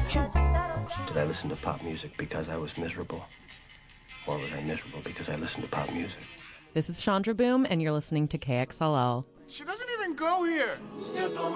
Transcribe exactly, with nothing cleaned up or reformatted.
Did I listen to pop music because I was miserable? Or was I miserable because I listened to pop music? This is Chandra Boom, and you're listening to K X L L. She doesn't even go here.